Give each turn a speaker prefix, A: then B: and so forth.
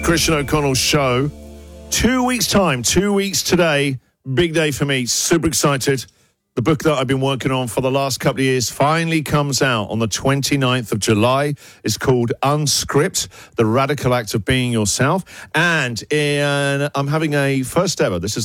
A: Christian O'Connell Show. 2 weeks' time, 2 weeks today. Big day for me. Super excited. The book that I've been working on for the last couple of years finally comes out on the 29th of July. It's called Unscript, The Radical Act of Being Yourself. And I'm having a first ever, this is